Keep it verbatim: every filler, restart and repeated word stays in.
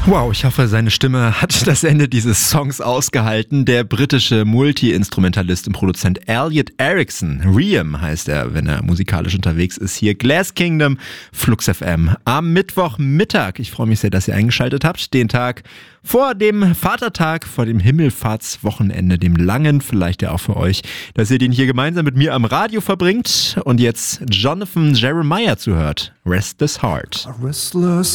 Wow, ich hoffe, seine Stimme hat das Ende dieses Songs ausgehalten. Der britische Multi-Instrumentalist und Produzent Elliot Erickson, Riem heißt er, wenn er musikalisch unterwegs ist, hier Glass Kingdom, Flux F M am Mittwochmittag. Ich freue mich sehr, dass ihr eingeschaltet habt. Den Tag vor dem Vatertag, vor dem Himmelfahrtswochenende, dem langen, vielleicht ja auch für euch, dass ihr den hier gemeinsam mit mir am Radio verbringt und jetzt Jonathan Jeremiah zuhört. Restless Heart. A restless